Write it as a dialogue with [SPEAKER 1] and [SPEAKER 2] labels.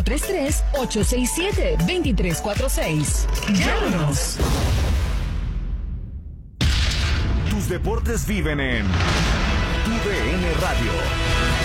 [SPEAKER 1] 833-867-2346. Llámanos.
[SPEAKER 2] Tus deportes viven en TUDN Radio.